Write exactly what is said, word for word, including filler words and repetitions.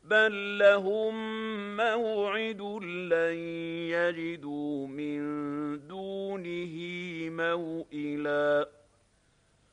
بل لهم موعد لن يجدوا من دونه موئلا